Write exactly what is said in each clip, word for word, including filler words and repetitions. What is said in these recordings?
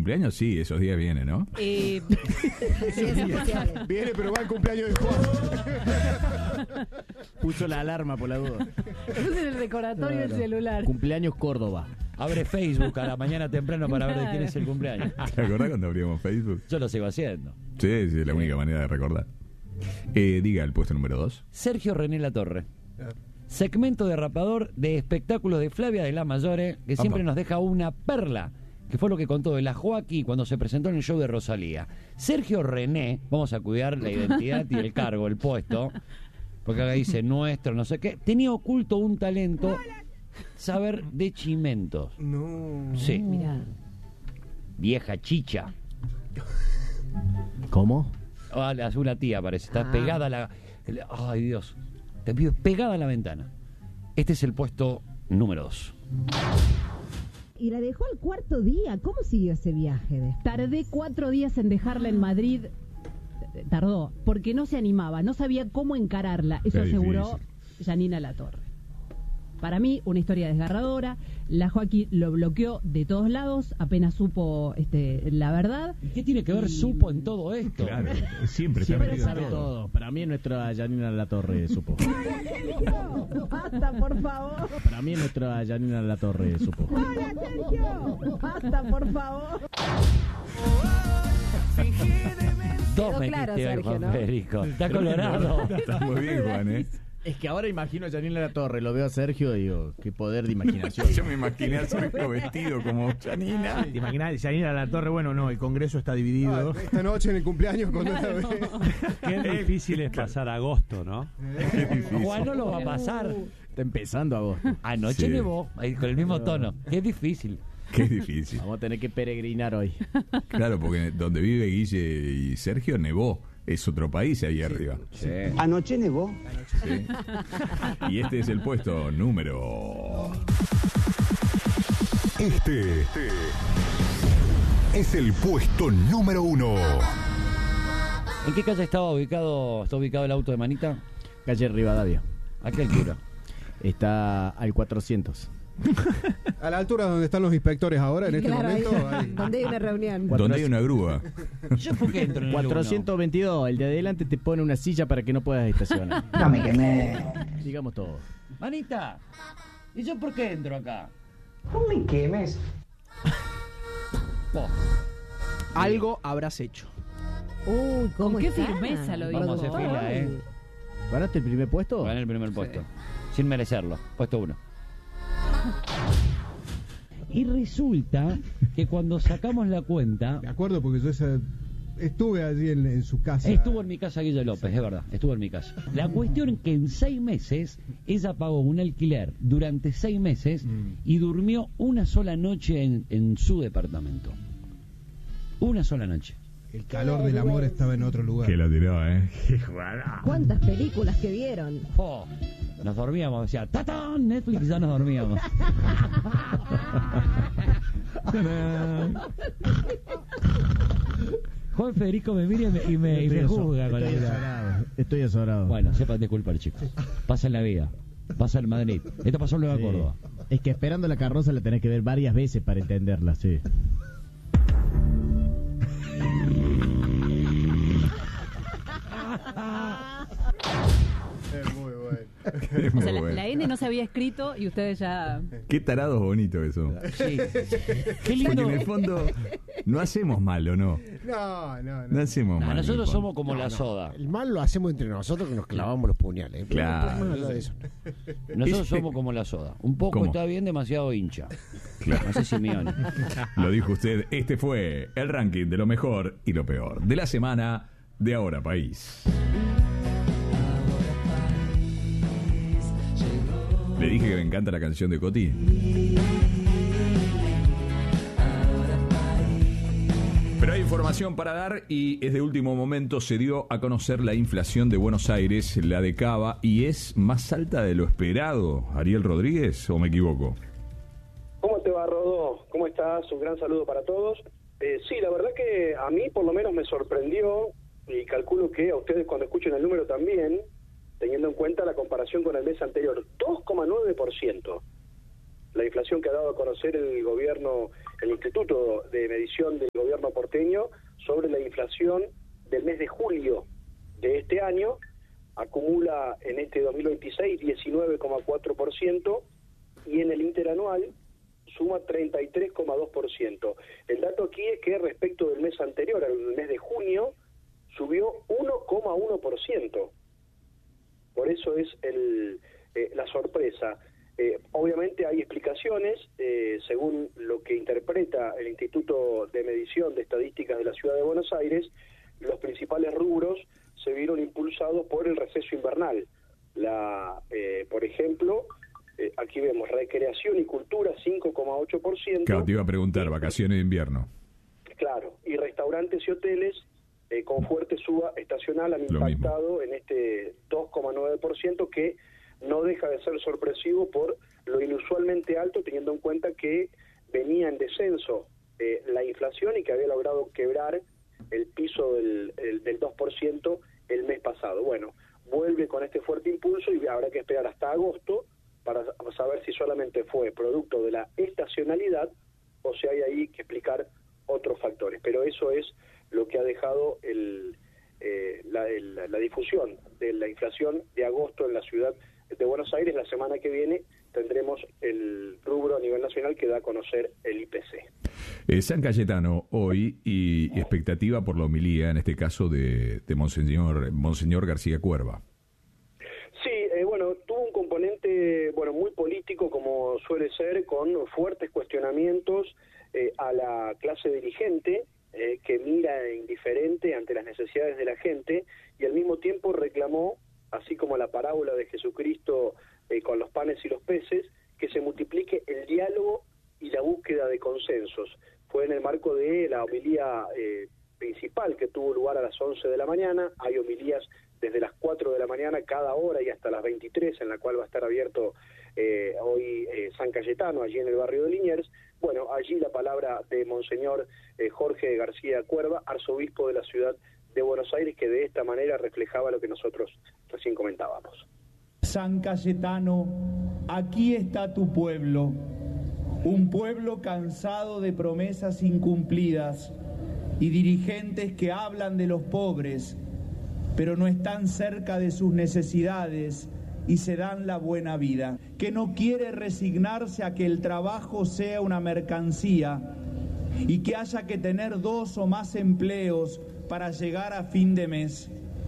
cumpleaños? Sí, esos días viene, ¿no? Eh, sí, viene, pero va al cumpleaños de Juan. Puso la alarma por la duda. Puse el recordatorio del celular. Cumpleaños Córdoba. Abre Facebook a la mañana temprano para ver de quién es el cumpleaños. ¿Te acordás cuando abríamos Facebook? Yo lo sigo haciendo. Sí, sí, es la única manera de recordar. Eh, diga el puesto número dos. Sergio René Latorre. Segmento de rapador de espectáculos de Flavia de la Mayore, que siempre Opa. nos deja una perla, que fue lo que contó de la Joaquí cuando se presentó en el show de Rosalía. Sergio René, vamos a cuidar la identidad y el cargo, el puesto, porque acá dice nuestro, no sé qué, tenía oculto un talento, saber de chimentos. No. Sí. Mirá. Vieja chicha. ¿Cómo? Ah, la- una tía parece, está Ah. pegada a la... Ay, Dios. Te pido pegada a la ventana. Este es el puesto número dos. Y la dejó al cuarto día. ¿Cómo siguió ese viaje? De... Tardé cuatro días en dejarla en Madrid. Tardó, porque no se animaba, no sabía cómo encararla. Eso Qué aseguró Janina Latorre. Para mí, una historia desgarradora. La Joaquín lo bloqueó de todos lados, apenas supo este, la verdad. ¿Y qué tiene que ver Y- Supo en todo esto? Claro, siempre está Siempre metido en sabe todo. todo. Para mí nuestra Janina Latorre supo. Basta, por favor. Para mí nuestra Janina Latorre supo. Hola, Sergio. Basta, por favor. Dos Quedó metiste claro, hoy, Sergio, Juan ¿no? Federico. Está colorado. Está muy bien, Juan, ¿eh? Es que ahora imagino a Janina Latorre, lo veo a Sergio y digo, qué poder de imaginación. Yo me imaginé a Sergio vestido como Janina. ¿Te imaginas? Janina Latorre, bueno, no, el Congreso está dividido. Ah, esta noche en el cumpleaños cuando la ve. Qué difícil es pasar agosto, ¿no? Qué difícil. Juan no lo va a pasar. Está empezando agosto. Anoche Sí. nevó, ahí con el mismo tono. Qué difícil. Qué difícil. Vamos a tener que peregrinar hoy. Claro, porque donde vive Guille y Sergio nevó. Es otro país ahí arriba. Anoche nevó. Sí. Y este es el puesto número... Este es el puesto número uno. ¿En qué calle estaba ubicado, está ubicado el auto de Manita? Calle Rivadavia. ¿A qué altura? Está al cuatrocientos. A la altura donde están los inspectores ahora, en este Claro, ahí, momento. ahí. donde hay una reunión. Donde hay una grúa. Yo por qué entro en el cuatrocientos veintidós. El de adelante te pone una silla para que no puedas estacionar. No me quemé. Digamos todo. uno? Manita, ¿y yo por qué entro acá? No me quemes. Vos. Algo habrás hecho. Uy, ¿cómo Con qué está? firmeza lo dijo. Vamos a hacer fila, ¿eh? ¿Ganaste el primer puesto? Gané el primer puesto. Sin merecerlo. Puesto uno. Y resulta que cuando sacamos la cuenta, Me acuerdo porque yo esa- estuve allí en, en su casa. estuvo en mi casa Guille López, es verdad, estuvo en mi casa. La cuestión es que en seis meses ella pagó un alquiler durante seis meses y durmió una sola noche en, en su departamento. Una sola noche. El calor del amor estaba en otro lugar. Que la tiró, ¿eh? ¿Cuántas películas que vieron? Oh, nos dormíamos, decía, ¡tatán! Netflix, ya nos dormíamos. Juan Federico me mira y me, y me, y me juzga con la Estoy mirada. azorado. Estoy azorado. Bueno, sepan disculpar, chicos. Pasa en la vida. Pasa en Madrid. Esto pasó luego a Sí. Córdoba. Es que esperando la carroza la tenés que ver varias veces para entenderla, sí. Es muy bueno. Es O muy sea, la, bueno. la N no se había escrito y ustedes ya... Qué tarado bonito eso. Sí. Qué Porque lindo. en el fondo no hacemos mal, ¿o no? No, no, No no. hacemos No, mal. nosotros Juan. somos como la soda. El mal lo hacemos entre nosotros que nos clavamos los puñales. Pero Claro. más allá de eso. Nosotros somos como la soda. Un poco ¿Cómo? está bien, demasiado hincha. Claro. No sé si Simeone. Lo dijo usted. Este fue el ranking de lo mejor y lo peor de la semana de Ahora País. Le dije que me encanta la canción de Coti. Pero hay información para dar y es de último momento. Se dio a conocer la inflación de Buenos Aires, la de Cava, y es más alta de lo esperado. ¿Ariel Rodríguez o me equivoco? ¿Cómo te va, Rodó? ¿Cómo estás? Un gran saludo para todos. Eh, sí, la verdad que a mí por lo menos me sorprendió y calculo que a ustedes cuando escuchen el número también, teniendo en cuenta la comparación con el mes anterior, dos coma nueve por ciento. la inflación que ha dado a conocer el gobierno, el Instituto de Medición del Gobierno porteño sobre la inflación del mes de julio de este año, acumula en este dos mil veintiséis diecinueve coma cuatro por ciento y en el interanual suma treinta y tres coma dos por ciento. El dato aquí es que respecto del mes anterior, al mes de junio, subió uno coma uno por ciento. Por eso es el, eh, la sorpresa. Eh, obviamente hay explicaciones, eh, según lo que interpreta el Instituto de Medición de Estadísticas de la Ciudad de Buenos Aires, los principales rubros se vieron impulsados por el receso invernal. La, eh, por ejemplo, eh, aquí vemos recreación y cultura cinco coma ocho por ciento. Claro, te iba a preguntar, vacaciones de invierno. Claro, y restaurantes y hoteles eh, con fuerte suba estacional han impactado en este dos coma nueve por ciento, que no deja de ser sorpresivo por lo inusualmente alto, teniendo en cuenta que venía en descenso eh, la inflación y que había logrado quebrar el piso del, el, del dos por ciento el mes pasado. Bueno, vuelve con este fuerte impulso y habrá que esperar hasta agosto para saber si solamente fue producto de la estacionalidad o si hay ahí que explicar otros factores. Pero eso es lo que ha dejado el, eh, la, el, la difusión de la inflación de agosto en la ciudad de Buenos Aires. La semana que viene tendremos el rubro a nivel nacional que da a conocer el I P C. Eh, San Cayetano hoy, y expectativa por la homilía, en este caso de, de Monseñor, Monseñor García Cuerva. Sí, eh, bueno, tuvo un componente bueno muy político, como suele ser, con fuertes cuestionamientos eh, a la clase dirigente, eh, que mira indiferente ante las necesidades de la gente, y al mismo tiempo reclamó, así como la parábola de Jesucristo eh, con los panes y los peces, que se multiplique el diálogo y la búsqueda de consensos. Fue en el marco de la homilía eh, principal que tuvo lugar a las once de la mañana. Hay homilías desde las cuatro de la mañana cada hora y hasta las veintitrés, en la cual va a estar abierto eh, hoy eh, San Cayetano, allí en el barrio de Liniers. Bueno, allí la palabra de Monseñor eh, Jorge García Cuerva, arzobispo de la ciudad de Buenos Aires, que de esta manera reflejaba lo que nosotros recién comentábamos. San Cayetano, aquí está tu pueblo, un pueblo cansado de promesas incumplidas y dirigentes que hablan de los pobres, pero no están cerca de sus necesidades y se dan la buena vida, que no quiere resignarse a que el trabajo sea una mercancía y que haya que tener dos o más empleos para llegar a fin de mes,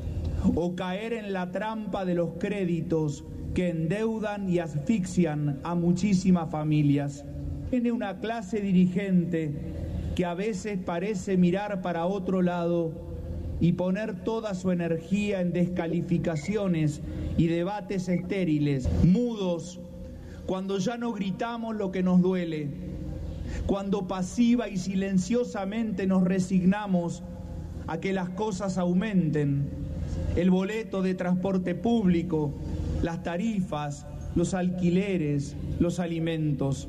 o caer en la trampa de los créditos que endeudan y asfixian a muchísimas familias. Tiene una clase dirigente que a veces parece mirar para otro lado y poner toda su energía en descalificaciones y debates estériles, mudos, cuando ya no gritamos lo que nos duele, cuando pasiva y silenciosamente nos resignamos a que las cosas aumenten, el boleto de transporte público, las tarifas, los alquileres, los alimentos.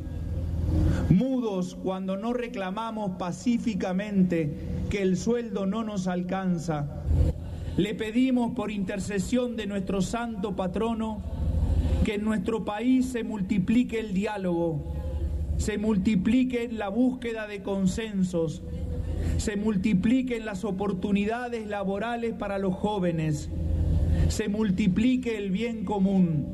Mudos cuando no reclamamos pacíficamente que el sueldo no nos alcanza. Le pedimos por intercesión de nuestro santo patrono que en nuestro país se multiplique el diálogo, se multiplique la búsqueda de consensos, se multipliquen las oportunidades laborales para los jóvenes, se multiplique el bien común.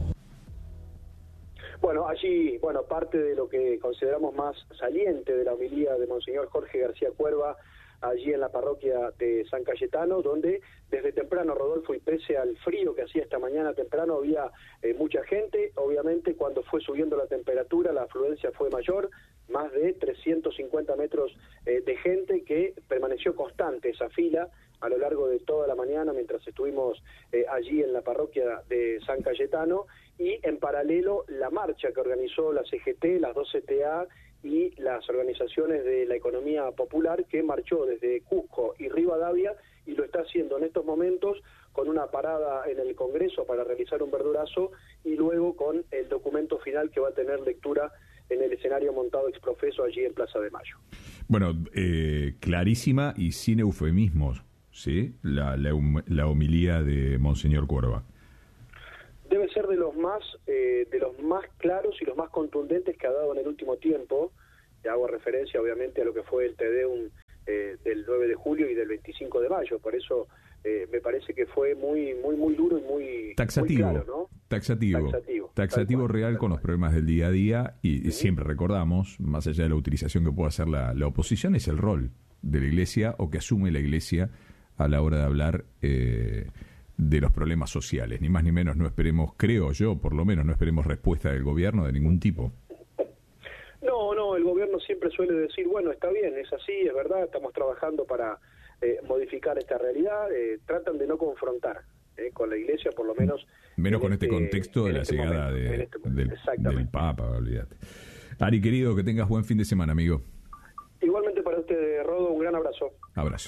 Bueno, allí, bueno, parte de lo que consideramos más saliente de la homilía de Monseñor Jorge García Cuerva, allí en la parroquia de San Cayetano, donde desde temprano, Rodolfo, y pese al frío que hacía esta mañana temprano, había eh, mucha gente. Obviamente, cuando fue subiendo la temperatura, la afluencia fue mayor, más de trescientos cincuenta metros eh, de gente, que permaneció constante esa fila a lo largo de toda la mañana mientras estuvimos eh, allí en la parroquia de San Cayetano, y en paralelo la marcha que organizó la C G T, las dos C T A y las organizaciones de la economía popular, que marchó desde Cusco y Rivadavia y lo está haciendo en estos momentos con una parada en el Congreso para realizar un verdurazo y luego con el documento final que va a tener lectura en el escenario montado exprofeso allí en Plaza de Mayo. Bueno, eh, clarísima y sin eufemismos, ¿sí? La, la, la homilía de Monseñor Cuerva. debe ser de los más eh, de los más claros y los más contundentes que ha dado en el último tiempo. Y hago referencia obviamente a lo que fue el Te Deum eh, del nueve de julio y del veinticinco de mayo. Por eso eh, me parece que fue muy muy muy duro y muy taxativo, muy claro, ¿no? taxativo, taxativo, taxativo cual, real con los problemas del día a día y, y siempre recordamos, más allá de la utilización que pueda hacer la, la oposición, es el rol de la Iglesia o que asume la Iglesia a la hora de hablar eh, de los problemas sociales. Ni más ni menos, no esperemos, creo yo, por lo menos, no esperemos respuesta del gobierno de ningún tipo. No, no, el gobierno siempre suele decir, bueno, está bien, es así, es verdad, estamos trabajando para eh, modificar esta realidad, eh, tratan de no confrontar eh, con la Iglesia, por lo menos... Menos con este, este contexto de la este llegada momento, de, este del, del Papa, olvídate. Ari, querido, que tengas buen fin de semana, amigo. Igualmente para usted, Rodo, un gran abrazo. Abrazo.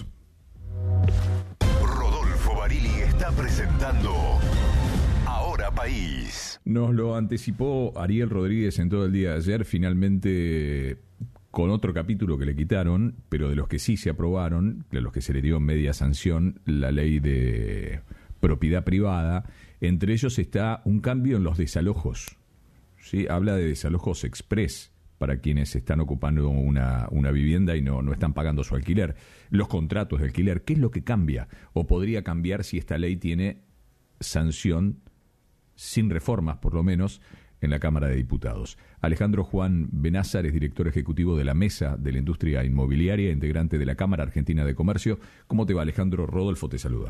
Rodolfo Barili está presentando Ahora País. Nos lo anticipó Ariel Rodríguez en todo el día de ayer, finalmente con otro capítulo que le quitaron, pero de los que sí se aprobaron, de los que se le dio media sanción, la ley de propiedad privada. Entre ellos está un cambio en los desalojos. ¿Sí? Habla de desalojos express para quienes están ocupando una, una vivienda y no, no están pagando su alquiler. Los contratos de alquiler, ¿qué es lo que cambia? ¿O podría cambiar si esta ley tiene sanción, sin reformas por lo menos, en la Cámara de Diputados? Alejandro Juan Benázar es director ejecutivo de la Mesa de la Industria Inmobiliaria, integrante de la Cámara Argentina de Comercio. ¿Cómo te va, Alejandro? Rodolfo te saluda.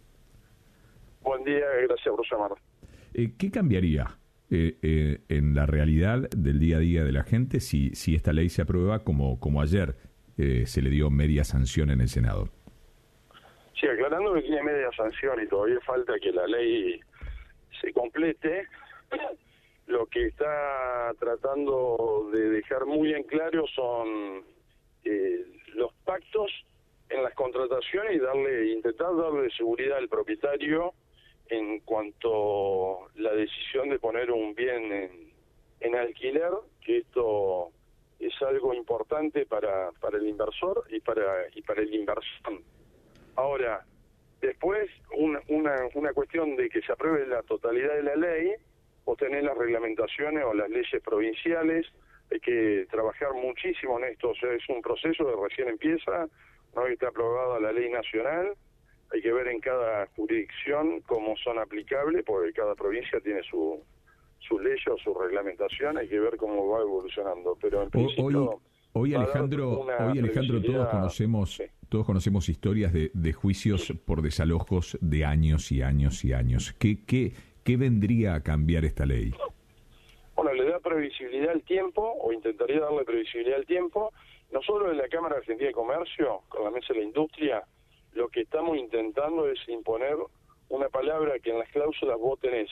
Buen día, gracias por llamar. Eh, ¿Qué cambiaría eh, eh, en la realidad del día a día de la gente si, si esta ley se aprueba como, como ayer eh, se le dio media sanción en el Senado? Sí, aclarando que tiene media sanción y todavía falta que la ley se complete, lo que está tratando de dejar muy en claro son eh, los pactos en las contrataciones y darle intentar darle seguridad al propietario en cuanto a la decisión de poner un bien en, en alquiler, que esto es algo importante para, para el inversor y para y para el inversión. Ahora, después, una, una, una cuestión de que se apruebe la totalidad de la ley, o tener las reglamentaciones o las leyes provinciales, hay que trabajar muchísimo en esto, o sea, es un proceso que recién empieza, no está aprobada la ley nacional, hay que ver en cada jurisdicción cómo son aplicables, porque cada provincia tiene su sus leyes o su reglamentación, hay que ver cómo va evolucionando, pero en principio... Hoy, hoy Alejandro, hoy Alejandro todos conocemos sí. todos conocemos historias de, de juicios sí. por desalojos de años y años y años. ¿Qué, qué, qué vendría a cambiar esta ley? Bueno, le da previsibilidad al tiempo, o intentaría darle previsibilidad al tiempo. Nosotros en la Cámara Argentina de Comercio, con la Mesa de la Industria, lo que estamos intentando es imponer una palabra que en las cláusulas vos tenés.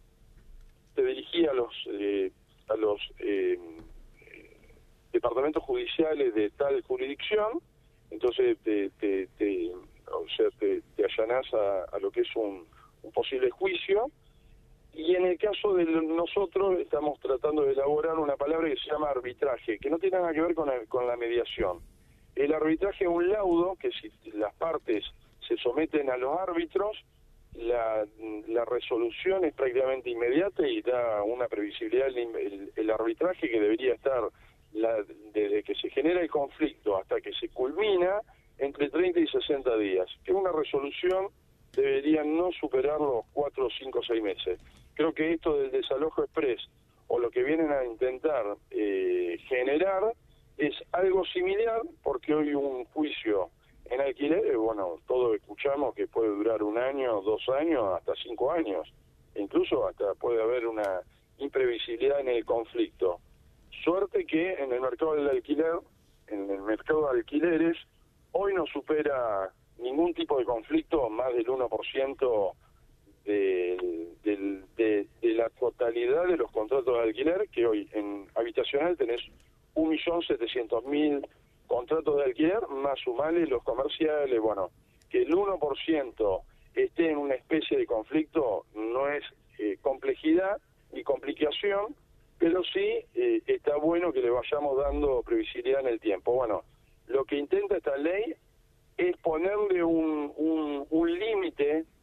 Te dirigí a los eh, a los eh, departamentos judiciales de tal jurisdicción, entonces te, te, te o sea te, te allanás a, a lo que es un, un posible juicio, y en el caso de nosotros estamos tratando de elaborar una palabra que se llama arbitraje, que no tiene nada que ver con, el, con la mediación. El arbitraje es un laudo que si las partes se someten a los árbitros, la, la resolución es prácticamente inmediata y da una previsibilidad. El, el, el arbitraje que debería estar la, desde que se genera el conflicto hasta que se culmina entre treinta y sesenta días, que una resolución debería no superar los cuatro, cinco, seis meses. Creo que esto del desalojo express o lo que vienen a intentar eh, generar es algo similar, porque hoy un juicio en alquiler, bueno, todos escuchamos que puede durar un año, dos años, hasta cinco años. Incluso hasta puede haber una imprevisibilidad en el conflicto. Suerte que en el mercado del alquiler, en el mercado de alquileres, hoy no supera ningún tipo de conflicto más del uno por ciento de, de, de, de la totalidad de los contratos de alquiler, que hoy en habitacional tenés un millón setecientos mil contratos de alquiler, más sumales los comerciales. Bueno, que el uno por ciento esté en una especie de conflicto no es eh, complejidad ni complicación, pero sí eh, está bueno que le vayamos dando previsibilidad en el tiempo. Bueno, lo que intenta esta ley es ponerle un, un, un límite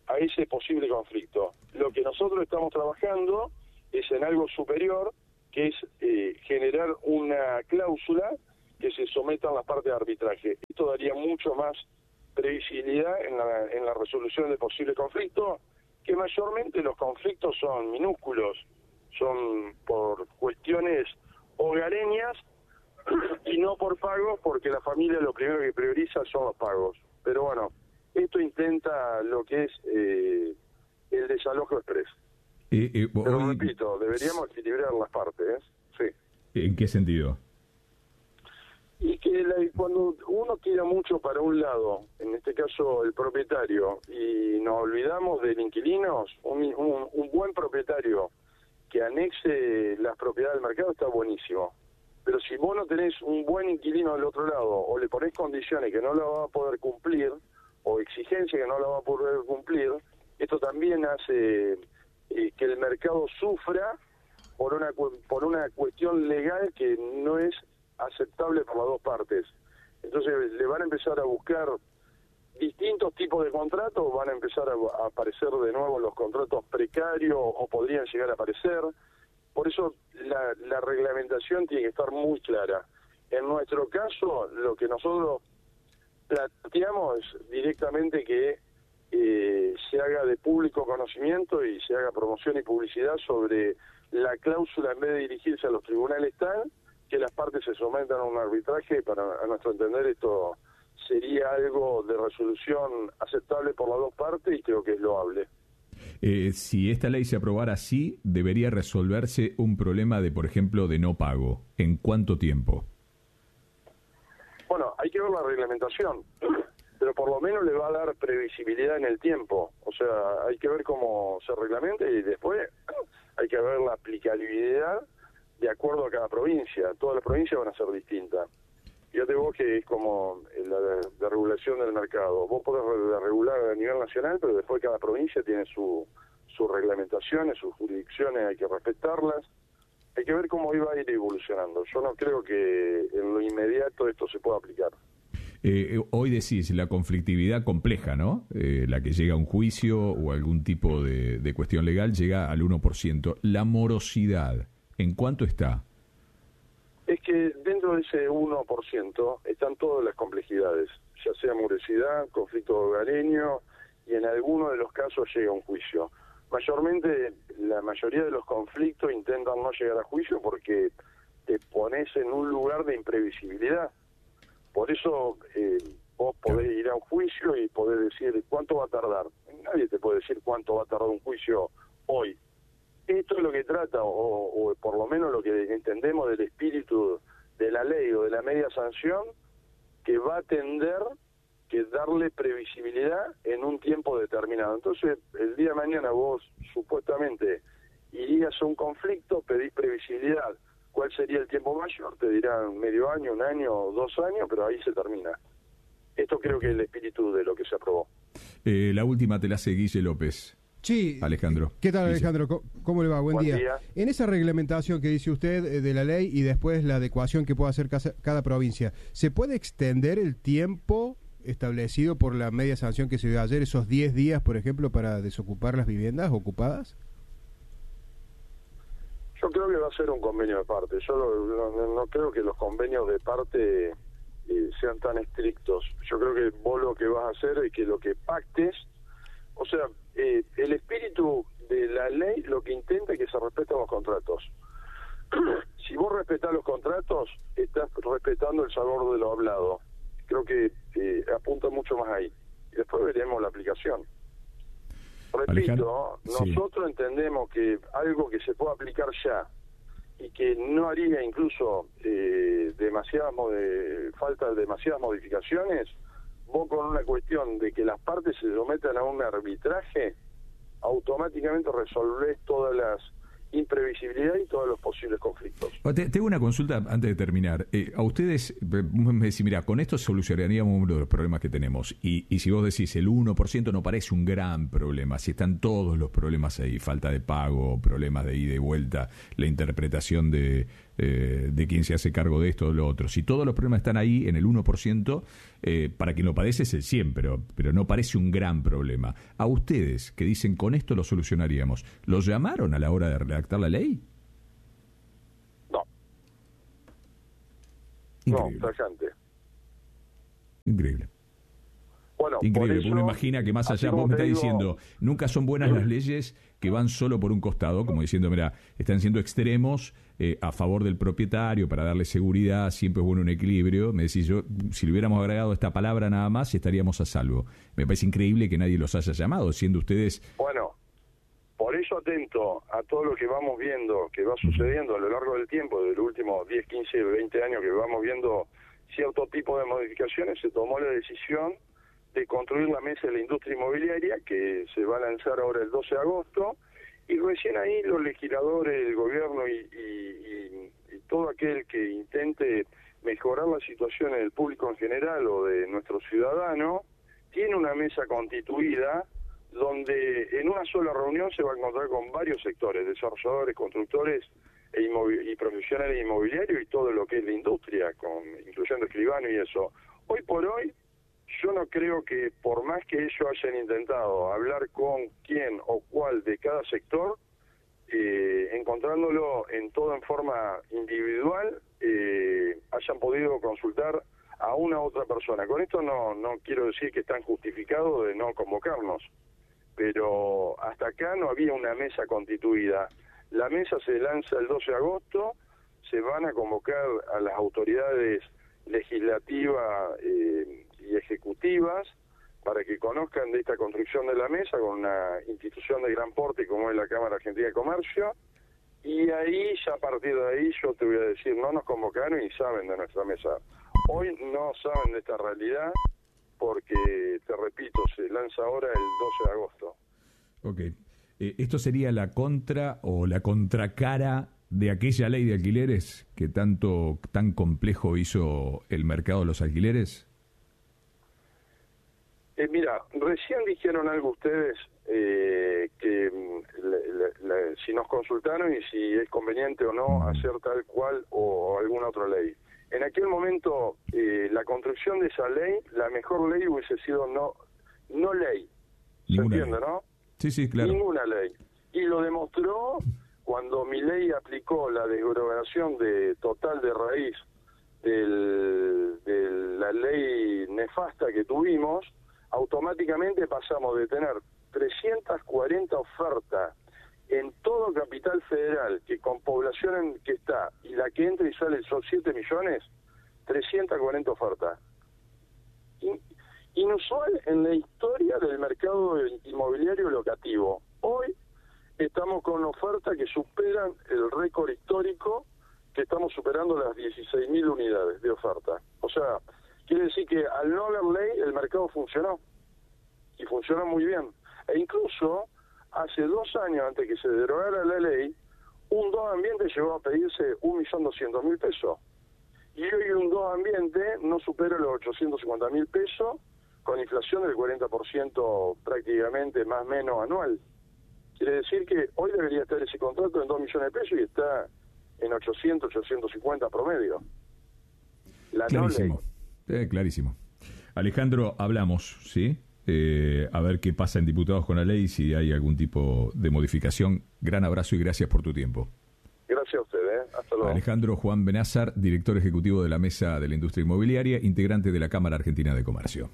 a ese posible conflicto. Lo que nosotros estamos trabajando es en algo superior, que es eh, generar una cláusula que se someta a la parte de arbitraje. Esto daría mucho más previsibilidad en la, en la resolución de posibles conflictos, que mayormente los conflictos son minúsculos, son por cuestiones hogareñas y no por pagos, porque la familia lo primero que prioriza son los pagos. Pero bueno, esto intenta lo que es eh, el desalojo express. Eh, eh, Pero hoy- repito, deberíamos equilibrar las partes, sí. ¿En qué sentido? Y que la- cuando uno tira mucho para un lado, en este caso el propietario, y nos olvidamos del inquilino, un, un, un buen propietario que anexe las propiedades del mercado está buenísimo. Pero si vos no tenés un buen inquilino del otro lado, o le ponés condiciones que no la va a poder cumplir, o exigencias que no la va a poder cumplir, esto también hace eh, que el mercado sufra por una cu- por una cuestión legal que no es aceptable por las dos partes. Entonces le van a empezar a buscar distintos tipos de contratos, van a empezar a, a aparecer de nuevo los contratos precarios o podrían llegar a aparecer. Por eso la, la reglamentación tiene que estar muy clara. En nuestro caso, lo que nosotros planteamos es directamente que eh, se haga de público conocimiento y se haga promoción y publicidad sobre la cláusula, en vez de dirigirse a los tribunales tal, que las partes se sometan a un arbitraje. Para a nuestro entender esto sería algo de resolución aceptable por las dos partes y creo que es loable. Eh, si esta ley se aprobara así, debería resolverse un problema de, por ejemplo, de no pago. ¿En cuánto tiempo? Bueno, hay que ver la reglamentación, pero por lo menos le va a dar previsibilidad en el tiempo. O sea, hay que ver cómo se reglamenta y después hay que ver la aplicabilidad de acuerdo a cada provincia. Todas las provincias van a ser distintas. Fíjate vos que es como la de, de regulación del mercado. Vos podés re- regular a nivel nacional, pero después cada provincia tiene su, sus reglamentaciones, sus jurisdicciones, hay que respetarlas. Hay que ver cómo iba a ir evolucionando. Yo no creo que en lo inmediato esto se pueda aplicar. Eh, eh, hoy decís la conflictividad compleja, ¿no? Eh, la que llega a un juicio o algún tipo de, de cuestión legal llega al uno por ciento. La morosidad, ¿en cuánto está? Es que dentro de ese uno por ciento están todas las complejidades, ya sea morosidad, conflicto hogareño, y en algunos de los casos llega a un juicio. Mayormente, la mayoría de los conflictos intentan no llegar a juicio porque te pones en un lugar de imprevisibilidad. Por eso eh, vos podés ir a un juicio y podés decir cuánto va a tardar. Nadie te puede decir cuánto va a tardar un juicio hoy. Esto es lo que trata, o, o por lo menos lo que entendemos del espíritu de la ley o de la media sanción, que va a tender que darle previsibilidad en un tiempo determinado. Entonces, el día de mañana vos supuestamente irías a un conflicto, pedís previsibilidad. ¿Cuál sería el tiempo mayor? Te dirán medio año, un año, dos años, pero ahí se termina. Esto creo que es el espíritu de lo que se aprobó. Eh, la última te la hace Guille López. Sí. Alejandro. ¿Qué tal, Guille. Alejandro? ¿Cómo- ¿Cómo le va? Buen, Buen día. día. En esa reglamentación que dice usted eh, de la ley y después la adecuación que puede hacer casa- cada provincia, ¿se puede extender el tiempo establecido por la media sanción que se dio ayer, esos diez días, por ejemplo, para desocupar las viviendas ocupadas? Yo creo que va a ser un convenio de parte. Yo lo- no, no creo que los convenios de parte eh, sean tan estrictos. Yo creo que vos lo que vas a hacer es que lo que pactes, o sea, eh, el espíritu de la ley lo que intenta es que se respeten los contratos. Si vos respetás los contratos, estás respetando el sabor de lo hablado. Creo que eh, apunta mucho más ahí. Y después veremos la aplicación. Repito, Alejandro, sí. nosotros entendemos que algo que se pueda aplicar ya y que no haría incluso eh, demasiadas mode- falta de demasiadas modificaciones, vos con una cuestión de que las partes se sometan a un arbitraje, automáticamente resolvés todas las imprevisibilidades y todos los posibles conflictos. Te- Tengo una consulta antes de terminar. Eh, a ustedes, eh, me decís, mira, con esto solucionaríamos uno de los problemas que tenemos. Y, y si vos decís el uno por ciento no parece un gran problema, si están todos los problemas ahí, falta de pago, problemas de ida y vuelta, la interpretación de, eh, de quien se hace cargo de esto o de lo otro. Si todos los problemas están ahí en el uno por ciento, eh, para quien lo padece es el cien, pero, pero no parece un gran problema. A ustedes, que dicen con esto lo solucionaríamos, ¿los llamaron a la hora de redactar la ley? No. Increíble. No, tajante. Increíble. Bueno, Increíble, por eso, uno imagina que más así allá, como vos me te estás digo- diciendo, nunca son buenas las leyes que van solo por un costado, como diciendo, mira, están siendo extremos eh, a favor del propietario para darle seguridad, siempre es bueno un equilibrio. Me decís, yo, si le hubiéramos agregado esta palabra nada más, estaríamos a salvo. Me parece increíble que nadie los haya llamado, siendo ustedes... Bueno, por eso atento a todo lo que vamos viendo, que va sucediendo a lo largo del tiempo, de los últimos diez, quince, veinte años que vamos viendo cierto tipo de modificaciones, se tomó la decisión de construir la mesa de la industria inmobiliaria, que se va a lanzar ahora el doce de agosto, y recién ahí los legisladores, el gobierno y, y, y, y todo aquel que intente mejorar la situación del público en general o de nuestro ciudadano, tiene una mesa constituida donde en una sola reunión se va a encontrar con varios sectores, desarrolladores, constructores e inmovi- y profesionales inmobiliarios y todo lo que es la industria, con incluyendo escribano y eso. Hoy por hoy, yo no creo que por más que ellos hayan intentado hablar con quién o cuál de cada sector, eh, encontrándolo en todo en forma individual, eh, hayan podido consultar a una u otra persona. Con esto no, no quiero decir que están justificados de no convocarnos, pero hasta acá no había una mesa constituida. La mesa se lanza el doce de agosto, se van a convocar a las autoridades legislativas eh, y ejecutivas para que conozcan de esta construcción de la mesa con una institución de gran porte como es la Cámara Argentina de Comercio, y ahí, ya a partir de ahí, yo te voy a decir, no nos convocaron y saben de nuestra mesa. Hoy no saben de esta realidad porque, te repito, se lanza ahora el doce de agosto. Ok. Eh, ¿Esto sería la contra o la contracara de aquella ley de alquileres que tanto tan complejo hizo el mercado de los alquileres? Eh, mira, recién dijeron algo ustedes eh, que mm, le, le, le, si nos consultaron y si es conveniente o no hacer tal cual o, o alguna otra ley. En aquel momento, eh, la construcción de esa ley, la mejor ley hubiese sido no no ley. ¿Se Ninguna entiende, ley. no? Sí, sí, claro. Ninguna ley. Y lo demostró cuando Milei aplicó la derogación de total de raíz del, de la ley nefasta que tuvimos. Automáticamente pasamos de tener trescientas cuarenta ofertas en todo Capital Federal, que con población en que está, y la que entra y sale son siete millones, trescientas cuarenta ofertas. In, inusual en la historia del mercado inmobiliario locativo. Hoy estamos con ofertas que superan el récord histórico, que estamos superando las dieciséis mil unidades de oferta. O sea, quiere decir que al no haber ley, el mercado funcionó. Y funcionó muy bien. E incluso, hace dos años antes que se derogara la ley, un dos ambiente llegó a pedirse un millón doscientos mil pesos. Y hoy un dos ambiente no supera los ochocientos cincuenta mil pesos, con inflación del cuarenta por ciento prácticamente más o menos anual. Quiere decir que hoy debería estar ese contrato en dos millones de pesos y está en ochocientos, ochocientos cincuenta promedio. La Clarísimo. No ley. Eh, clarísimo. Alejandro, hablamos, ¿sí? Eh, a ver qué pasa en diputados con la ley, si hay algún tipo de modificación. Gran abrazo y gracias por tu tiempo. Gracias a usted, ¿eh? Hasta luego. Alejandro Juan Benázar, director ejecutivo de la Mesa de la Industria Inmobiliaria, integrante de la Cámara Argentina de Comercio.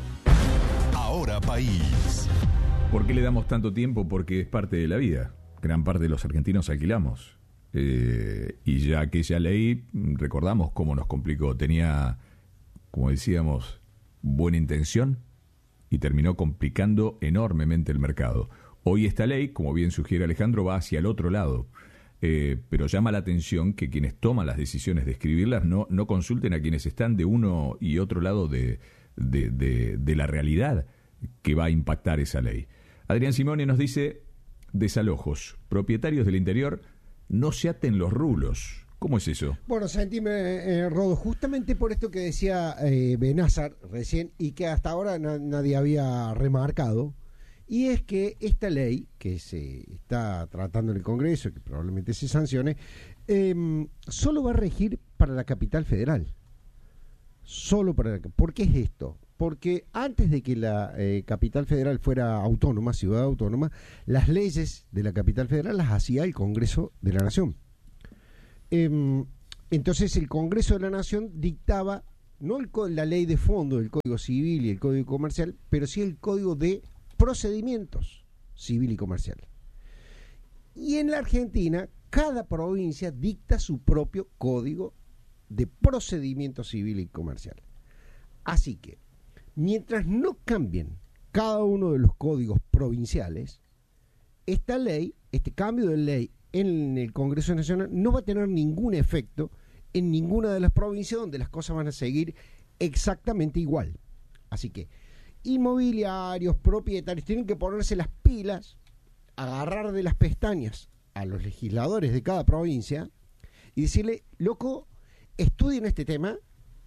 Ahora País. ¿Por qué le damos tanto tiempo? Porque es parte de la vida. Gran parte de los argentinos alquilamos. Eh, y ya aquella ley, recordamos cómo nos complicó. Tenía, como decíamos, buena intención y terminó complicando enormemente el mercado. Hoy esta ley, como bien sugiere Alejandro, va hacia el otro lado. Eh, pero llama la atención que quienes toman las decisiones de escribirlas no, no consulten a quienes están de uno y otro lado de, de, de, de la realidad que va a impactar esa ley. Adrián Simone nos dice, desalojos, propietarios del interior, no se aten los rulos. ¿Cómo es eso? Bueno, sentime, eh, Rodo, justamente por esto que decía eh, Benázar recién y que hasta ahora na- nadie había remarcado, y es que esta ley que se está tratando en el Congreso, que probablemente se sancione, Eh, solo va a regir para la capital federal. Solo para la, ¿por qué es esto? Porque antes de que la eh, capital federal fuera autónoma, ciudad autónoma, las leyes de la capital federal las hacía el Congreso de la Nación. Eh, entonces el Congreso de la Nación dictaba no el, la ley de fondo, el Código Civil y el Código Comercial, pero sí el Código de Procedimientos Civil y Comercial. Y en la Argentina, cada provincia dicta su propio Código de Procedimiento Civil y Comercial. Así que, mientras no cambien cada uno de los códigos provinciales, esta ley, este cambio de ley en el Congreso Nacional no va a tener ningún efecto en ninguna de las provincias donde las cosas van a seguir exactamente igual. Así que inmobiliarios, propietarios, tienen que ponerse las pilas, agarrar de las pestañas a los legisladores de cada provincia y decirle, loco, estudien este tema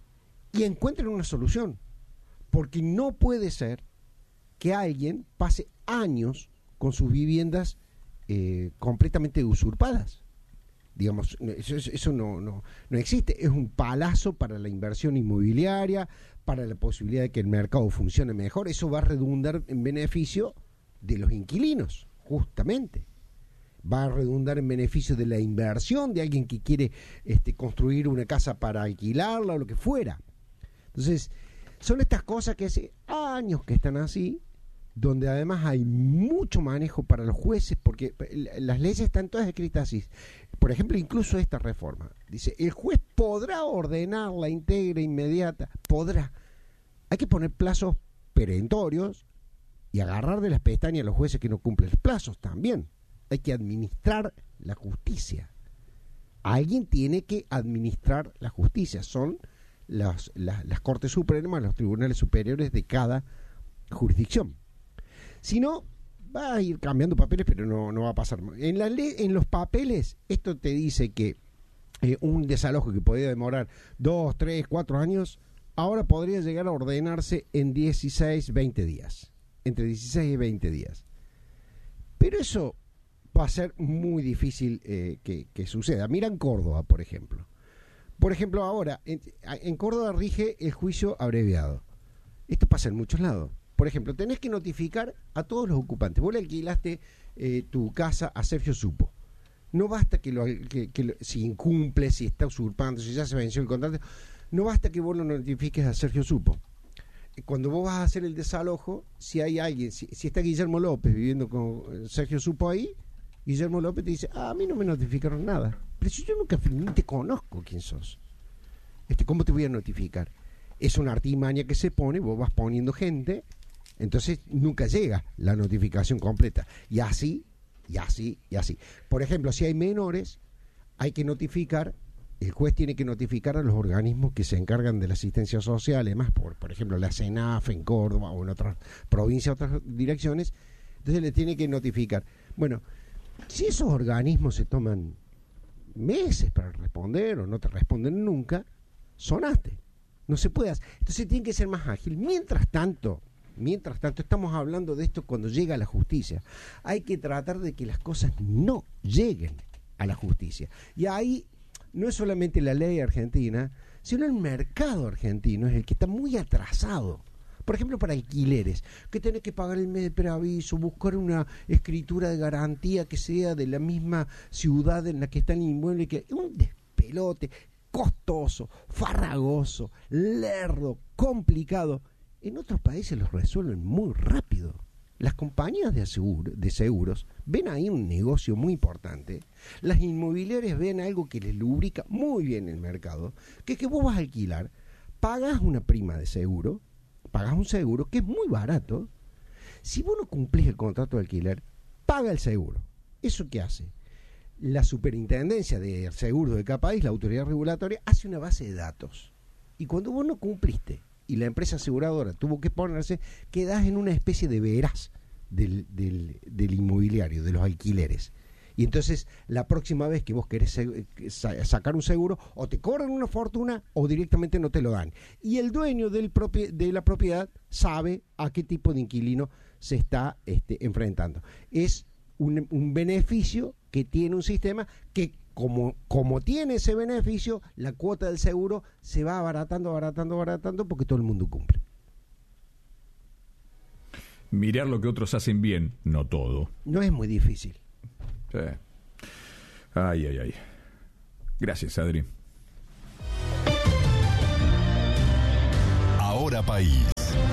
y encuentren una solución. Porque no puede ser que alguien pase años con sus viviendas eh, completamente usurpadas. Digamos, eso, eso no, no, no existe. Es un palazo para la inversión inmobiliaria, para la posibilidad de que el mercado funcione mejor. Eso va a redundar en beneficio de los inquilinos, justamente. Va a redundar en beneficio de la inversión de alguien que quiere este, construir una casa para alquilarla o lo que fuera. Entonces, son estas cosas que hace años que están así, donde además hay mucho manejo para los jueces, porque las leyes están todas escritas así. Por ejemplo, incluso esta reforma. Dice, el juez podrá ordenar la íntegra inmediata. Podrá. Hay que poner plazos perentorios y agarrar de las pestañas a los jueces que no cumplen los plazos también. Hay que administrar la justicia. Alguien tiene que administrar la justicia. Son las, las, las Cortes Supremas, los tribunales superiores de cada jurisdicción. Si no, va a ir cambiando papeles, pero no, no va a pasar. En la ley, en los papeles, esto te dice que eh, un desalojo que podía demorar dos, tres, cuatro años, ahora podría llegar a ordenarse en dieciséis, veinte días. Entre dieciséis y veinte días. Pero eso va a ser muy difícil eh, que, que suceda. Mira en Córdoba, por ejemplo. Por ejemplo, ahora, en, en Córdoba rige el juicio abreviado. Esto pasa en muchos lados. Por ejemplo, tenés que notificar a todos los ocupantes. Vos le alquilaste eh, tu casa a Sergio Supo. No basta que, lo, que, que lo, si incumple, si está usurpando, si ya se venció el contrato, no basta que vos lo notifiques a Sergio Supo. Cuando vos vas a hacer el desalojo, si hay alguien, si, si está Guillermo López viviendo con Sergio Supo ahí, Guillermo López te dice, ah, a mí no me notificaron nada. Pero si yo nunca ni te conozco quién sos, este, ¿cómo te voy a notificar? Es una artimaña que se pone, vos vas poniendo gente, entonces nunca llega la notificación completa. Y así, y así, y así. Por ejemplo, si hay menores, hay que notificar, el juez tiene que notificar a los organismos que se encargan de la asistencia social, además, por, por ejemplo, la CENAF en Córdoba o en otras provincias, otras direcciones, entonces le tiene que notificar. Bueno, si esos organismos se toman meses para responder o no te responden nunca, sonaste. No se puede hacer. Entonces tiene que ser más ágil. Mientras tanto, mientras tanto, estamos hablando de esto cuando llega a la justicia. Hay que tratar de que las cosas no lleguen a la justicia. Y ahí no es solamente la ley argentina, sino el mercado argentino es el que está muy atrasado. Por ejemplo, para alquileres, que tenés que pagar el mes de preaviso, buscar una escritura de garantía que sea de la misma ciudad en la que está el inmueble, que un despelote, costoso, farragoso, lerdo, complicado. En otros países los resuelven muy rápido. Las compañías de, aseguro, de seguros ven ahí un negocio muy importante. Las inmobiliarias ven algo que les lubrica muy bien el mercado, que es que vos vas a alquilar, pagas una prima de seguro, pagas un seguro que es muy barato. Si vos no cumplís el contrato de alquiler, paga el seguro. ¿Eso qué hace? La superintendencia de seguros de cada país, la autoridad regulatoria, hace una base de datos. Y cuando vos no cumpliste y la empresa aseguradora tuvo que ponerse, quedás en una especie de veraz del, del, del inmobiliario, de los alquileres. Y entonces la próxima vez que vos querés sacar un seguro, o te cobran una fortuna o directamente no te lo dan. Y el dueño del propi- de la propiedad sabe a qué tipo de inquilino se está este, enfrentando. Es un, un beneficio que tiene un sistema que como, como tiene ese beneficio, la cuota del seguro se va abaratando, abaratando, abaratando, porque todo el mundo cumple. Mirar lo que otros hacen bien, no todo. No es muy difícil. Sí. Ay, ay, ay. Gracias, Adri. Ahora País.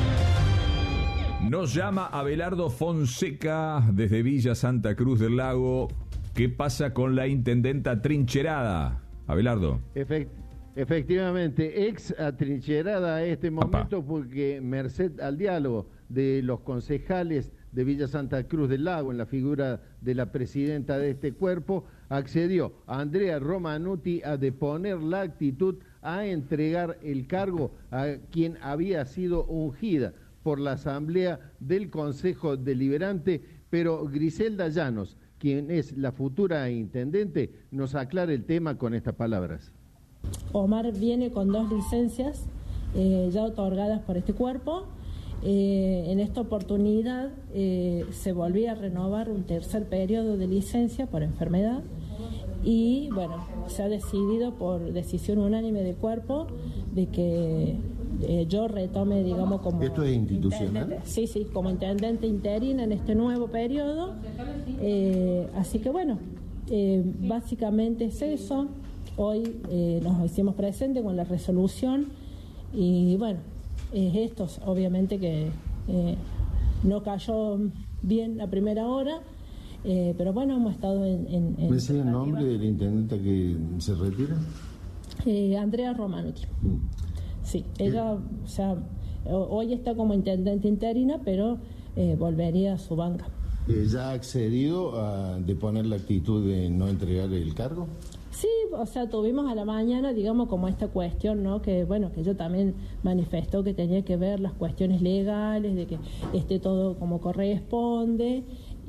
Nos llama Abelardo Fonseca desde Villa Santa Cruz del Lago. ¿Qué pasa con la intendenta trincherada? Abelardo. Efect- efectivamente, ex atrincherada a este momento, porque merced al diálogo de los concejales de Villa Santa Cruz del Lago, en la figura de la presidenta de este cuerpo, accedió a Andrea Romanuti a deponer la actitud a entregar el cargo a quien había sido ungida por la Asamblea del Consejo Deliberante, pero Griselda Llanos, quien es la futura intendente, nos aclara el tema con estas palabras. Omar viene con dos licencias eh, ya otorgadas por este cuerpo. Eh, en esta oportunidad eh, se volvía a renovar un tercer periodo de licencia por enfermedad y bueno, se ha decidido por decisión unánime del cuerpo de que eh, yo retome, digamos, como... ¿Esto es institucional? Intendente. Sí, sí, como intendente interina en este nuevo periodo. Eh, así que bueno, eh, básicamente es eso. Hoy eh, nos hicimos presentes con la resolución y bueno, es esto, obviamente que eh, no cayó bien la primera hora, eh, pero bueno, hemos estado en... en, en ¿Me sé el nombre de la intendenta que se retira? Eh, Andrea Romanuti. Mm. Sí, ella, o sea, hoy está como intendente interina, pero eh, volvería a su banca. ¿Ya ha accedido a deponer la actitud de no entregar el cargo? Sí, o sea, tuvimos a la mañana, digamos, como esta cuestión, ¿no? Que, bueno, que yo también manifestó que tenía que ver las cuestiones legales, de que esté todo como corresponde.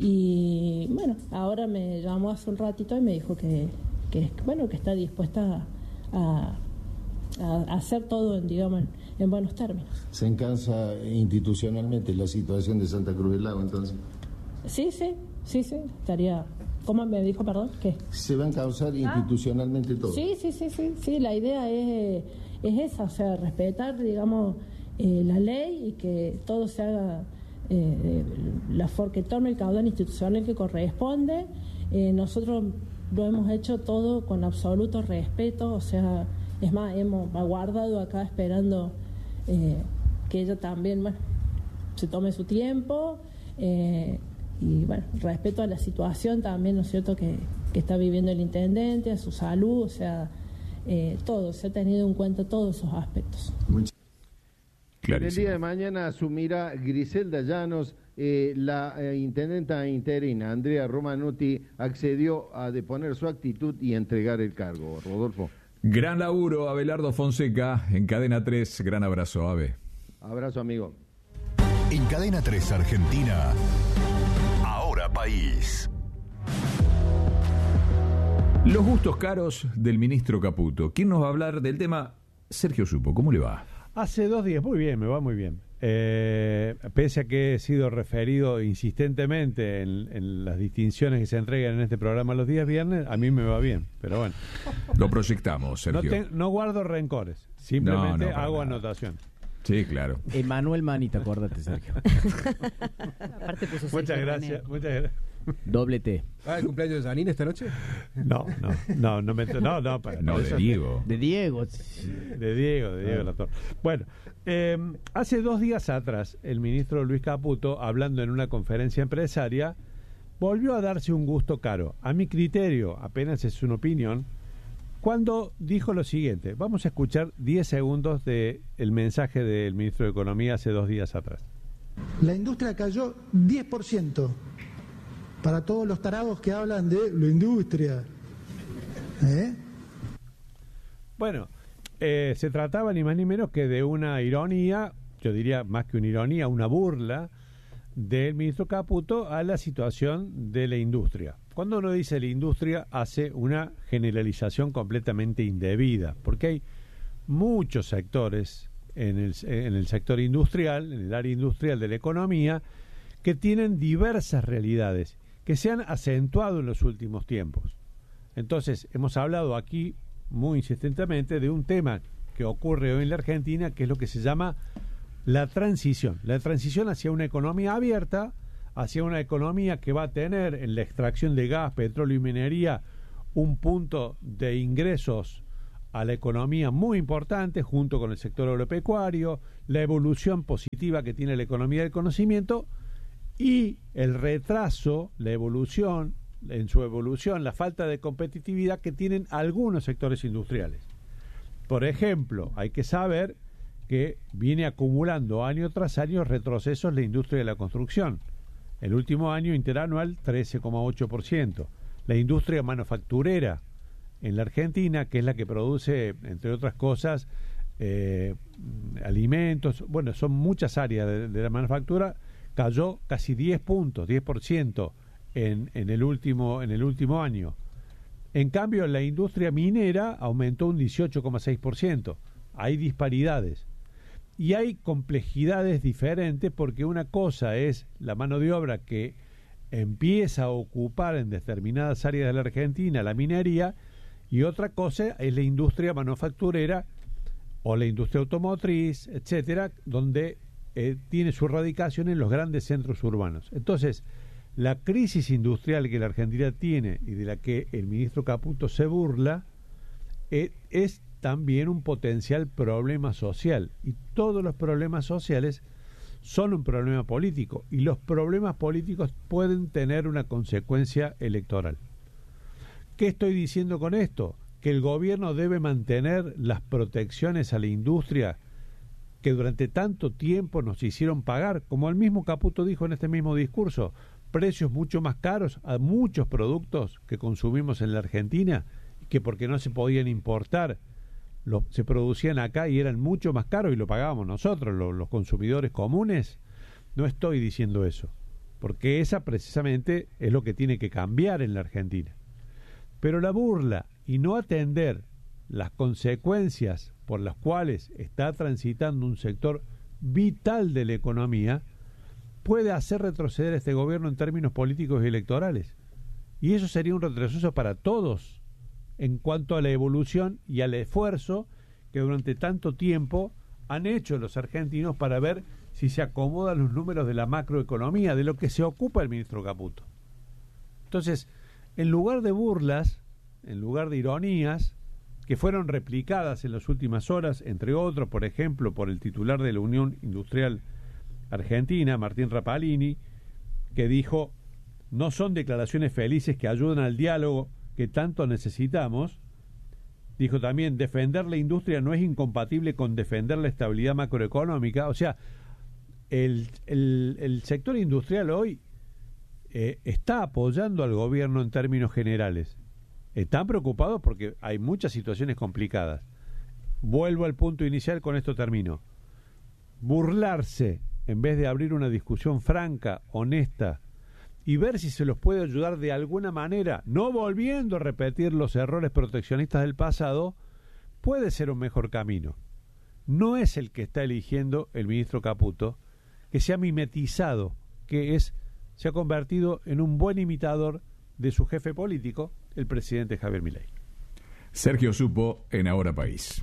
Y, bueno, ahora me llamó hace un ratito y me dijo que, que bueno, que está dispuesta a, a, a hacer todo, en, digamos, en, en buenos términos. ¿Se encansa institucionalmente la situación de Santa Cruz del Lago, entonces? Sí, sí, sí, sí, estaría... ¿Cómo me dijo, perdón? ¿Qué? ¿Se va a encauzar institucionalmente todo? Sí, sí, sí, sí, sí, la idea es, es esa, o sea, respetar, digamos, eh, la ley y que todo se haga, eh, la for que tome el caudal institucional que corresponde. Eh, nosotros lo hemos hecho todo con absoluto respeto, o sea, es más, hemos aguardado acá esperando eh, que ella también, bueno, se tome su tiempo, eh, y bueno, respeto a la situación también, ¿no es cierto?, que, que está viviendo el intendente, a su salud, o sea, eh, todo, se ha tenido en cuenta todos esos aspectos. En el día de mañana asumirá Griselda Llanos, eh, la eh, intendenta interina, Andrea Romanuti, accedió a deponer su actitud y entregar el cargo. Rodolfo. Gran laburo, Abelardo Fonseca, en Cadena tres, gran abrazo, Ave. Abrazo, amigo. En Cadena tres Argentina, Ahora País. Los gustos caros del ministro Caputo. ¿Quién nos va a hablar del tema? Sergio Supo, ¿cómo le va? Hace dos días, muy bien, me va muy bien. Eh, pese a que he sido referido insistentemente en, en las distinciones que se entregan en este programa los días viernes, a mí me va bien, pero bueno. Lo proyectamos, Sergio. No, te, no guardo rencores, simplemente no, no, hago nada. anotación. Sí, claro. Emanuel Manita, acuérdate, Sergio. Aparte puso Muchas Sergio gracias, René. muchas gracias. Doble T. Ah, ¿el cumpleaños de Janine esta noche? No, no, no, no, me, no, no, para, No, para de eso- Diego. De Diego. De Diego, de Diego Latorre. Bueno, eh, hace dos días atrás, el ministro Luis Caputo, hablando en una conferencia empresaria, volvió a darse un gusto caro. A mi criterio, apenas es una opinión, cuando dijo lo siguiente. Vamos a escuchar diez segundos del mensaje del ministro de Economía hace dos días atrás. La industria cayó diez por ciento. Para todos los tarados que hablan de la industria. ¿Eh? Bueno, eh, se trataba ni más ni menos que de una ironía, yo diría más que una ironía, una burla del ministro Caputo a la situación de la industria. Cuando uno dice la industria, hace una generalización completamente indebida, porque hay muchos sectores en el, en el sector industrial, en el área industrial de la economía, que tienen diversas realidades que se han acentuado en los últimos tiempos. Entonces, hemos hablado aquí muy insistentemente de un tema que ocurre hoy en la Argentina, que es lo que se llama la transición. La transición hacia una economía abierta, hacia una economía que va a tener en la extracción de gas, petróleo y minería un punto de ingresos a la economía muy importante, junto con el sector agropecuario, la evolución positiva que tiene la economía del conocimiento y el retraso, la evolución, en su evolución, la falta de competitividad que tienen algunos sectores industriales. Por ejemplo, hay que saber que viene acumulando año tras año retrocesos la industria de la construcción. El último año interanual trece coma ocho por ciento. La industria manufacturera en la Argentina, que es la que produce, entre otras cosas, eh, alimentos, bueno, son muchas áreas de, de la manufactura, cayó casi diez puntos, diez por ciento en, en, el último, en el último año. En cambio, la industria minera aumentó un dieciocho coma seis por ciento. Hay disparidades. Y hay complejidades diferentes porque una cosa es la mano de obra que empieza a ocupar en determinadas áreas de la Argentina la minería, y otra cosa es la industria manufacturera o la industria automotriz, etcétera, donde eh, tiene su radicación en los grandes centros urbanos. Entonces, la crisis industrial que la Argentina tiene y de la que el ministro Caputo se burla eh, es también un potencial problema social, y todos los problemas sociales son un problema político, y los problemas políticos pueden tener una consecuencia electoral. ¿Qué estoy diciendo con esto? Que el gobierno debe mantener las protecciones a la industria que durante tanto tiempo nos hicieron pagar, como el mismo Caputo dijo en este mismo discurso, precios mucho más caros a muchos productos que consumimos en la Argentina, que porque no se podían importar, Lo, se producían acá y eran mucho más caros y lo pagábamos nosotros, lo, los consumidores comunes. No estoy diciendo eso, porque esa precisamente es lo que tiene que cambiar en la Argentina. Pero la burla y no atender las consecuencias por las cuales está transitando un sector vital de la economía puede hacer retroceder a este gobierno en términos políticos y electorales. Y eso sería un retroceso para todos en cuanto a la evolución y al esfuerzo que durante tanto tiempo han hecho los argentinos para ver si se acomodan los números de la macroeconomía, de lo que se ocupa el ministro Caputo. Entonces, en lugar de burlas, en lugar de ironías, que fueron replicadas en las últimas horas, entre otros, por ejemplo, por el titular de la Unión Industrial Argentina, Martín Rapalini, que dijo, no son declaraciones felices que ayudan al diálogo que tanto necesitamos. Dijo también, defender la industria no es incompatible con defender la estabilidad macroeconómica. O sea, el, el, el sector industrial hoy eh, está apoyando al gobierno en términos generales. Están preocupados porque hay muchas situaciones complicadas. Vuelvo al punto inicial, con esto termino. Burlarse en vez de abrir una discusión franca, honesta, y ver si se los puede ayudar de alguna manera, no volviendo a repetir los errores proteccionistas del pasado, puede ser un mejor camino. No es el que está eligiendo el ministro Caputo, que se ha mimetizado, que es se ha convertido en un buen imitador de su jefe político, el presidente Javier Milei. Sergio Supo en Ahora País.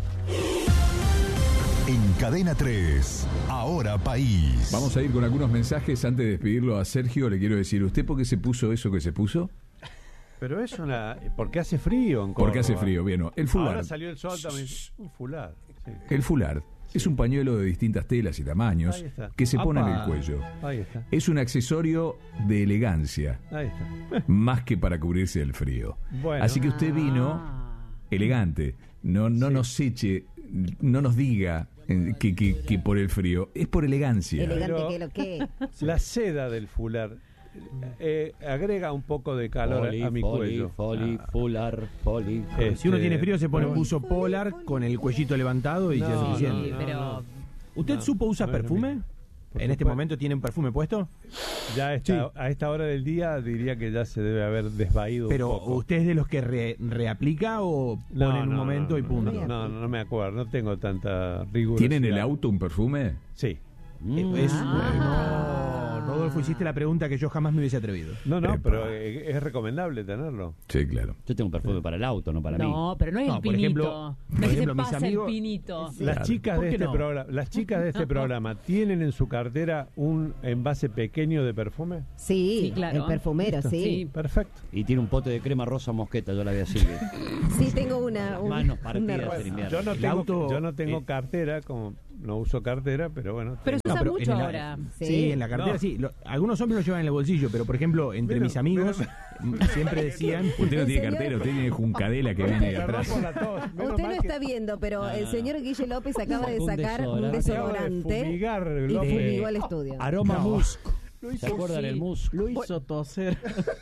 En Cadena tres, Ahora País. Vamos a ir con algunos mensajes. Antes de despedirlo a Sergio, le quiero decir, ¿usted por qué se puso eso que se puso? Pero es una... porque hace frío en Córdoba. Porque hace frío, bien. El fular. Ahora salió el sol también. Un fular. Sí. El fular sí. Es un pañuelo de distintas telas y tamaños que se pone en el cuello. Ahí está. Es un accesorio de elegancia. Ahí está. Más que para cubrirse del frío. Bueno. Así que usted vino elegante. No, no sí. nos eche, no nos diga que, que, que por el frío. Es por elegancia. Elegante Pero que lo que. La seda del fular eh, agrega un poco de calor Foli, a mi foli, cuello. Foli, Ah. fular, foli. Este, Si uno tiene frío se pone un bueno. buzo polar con el cuellito levantado y No, se hace no, suficiente. no, pero no. ¿Usted No, supo usar no es lo perfume? mismo. Por ¿En este supuesto. momento tiene un perfume puesto? Ya a esta, Sí. a esta hora del día diría que ya se debe haber desvaído Pero un poco. ¿usted es de los que re- reaplica o No, pone en un no, momento no, y no, punto? No, no, no me acuerdo, no tengo tanta rigurosidad. ¿Tiene en el auto un perfume? Sí. Es- Ah. no, Rodolfo, hiciste la pregunta que yo jamás me hubiese atrevido. No, no, pero es, es recomendable tenerlo. Sí, claro. Yo tengo un perfume para el auto, no para mí. No, pero no es No, el por pinito. ejemplo- no por es que ejemplo, se mis pasa amigos- el pinito. Las Claro. chicas ¿Por de qué este no? programa, las chicas de este programa tienen en su cartera un envase pequeño de perfume. Sí, Sí, claro. el perfumero, Listo. sí. Perfecto. Y tiene un pote de crema rosa mosqueta, yo la vi a Silvia. Sí, tengo una. una Manos una partidas rosa. en invierno. Yo no El tengo, auto- yo no tengo eh, cartera, como no uso cartera, pero bueno. Pero se tengo- usa pero mucho en la- ahora. Sí, Sí. en la cartera No. sí. Lo- algunos hombres lo llevan en el bolsillo, pero por ejemplo, entre Pero- mis amigos mm, siempre decían... Usted no tiene señor- cartera, usted tiene Juncadela que viene de Perdón atrás. por la tos, menos Usted no mal que está viendo, pero el señor Guille López acaba de Un sacar un desodorante. desodorante Acaba de fumigar, y López. fumigó el estudio. Aroma No. musk. Lo ¿Se hizo- acuerdan sí, el musk? Lo hizo toser.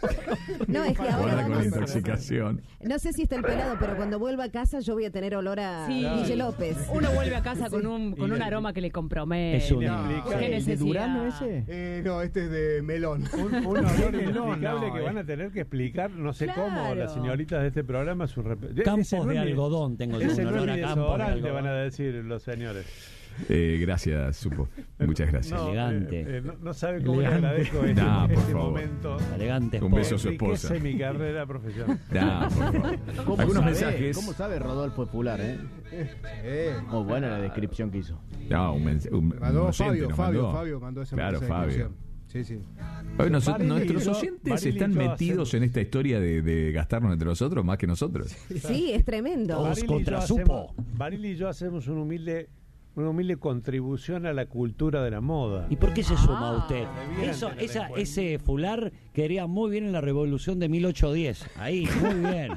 No, es que ahora Guarda con la vamos- intoxicación. No sé si está el pelado, pero cuando vuelva a casa yo voy a tener olor a Sí. Guille López. Uno vuelve a casa con un, con un aroma que le compromete. Es un- ¿Qué ¿De necesidad? Durano ese? Eh, no, este es de melón. Un, un olor No, inexplicable no, que eh. van a tener que explicar, no sé Claro. cómo, las señoritas de este programa. Su rep- Ese Campos no de es mi- algodón tengo yo, Ese un no es olor mi a campos de desodorante, algodón. van a decir los señores. Eh, gracias, Supo. Muchas gracias. No, Elegante. eh, eh, no, no sabe cómo Elegante. le agradezco este, Nah, por este favor. momento. Elegante Un beso a esposa. su esposa. Enriquece mi carrera profesional. Da, por favor. ¿Cómo Algunos sabe? mensajes. ¿Cómo sabe Rodolfo Popular, eh? Eh, Muy buena la descripción que hizo. No, un, mens- un, un mandó oyente Fabio, nos Fabio, mandó. Fabio mandó esa Claro, esa Fabio. descripción. Sí, sí. Hoy noso- Barili nuestros y yo- oyentes Barili y están yo metidos hacemos- en esta historia de, de gastarnos entre nosotros más que nosotros. Sí, es tremendo. Todos Barili y yo contra hacemos- Supo. Barili y yo hacemos un humilde, una humilde contribución a la cultura de la moda. ¿Y por qué se suma Ah. usted? Debieran Eso, tener esa, en cuenta. ese fular quedaría muy bien en la revolución de mil ochocientos diez. Ahí, muy bien.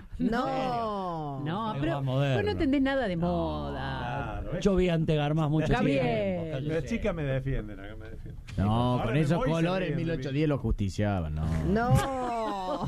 No. No, Algo pero más moderno. vos no entendés nada de moda. Claro, ¿eh? Yo vi ante Garmás mucho Gabriel. tiempo. Las chicas me defienden, acá me defienden. No, Ahora con me esos voy y se colores ríen de mil mí. ochocientos diez lo justiciaban, no. No.